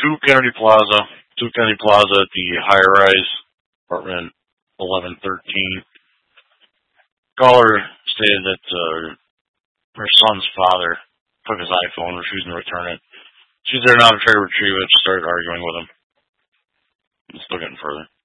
2 Kennedy Plaza at the high-rise apartment 1113. Caller stated that her son's father took his iPhone, refusing to return it. She's there now to try to retrieve it. She started arguing with him. It's still getting further.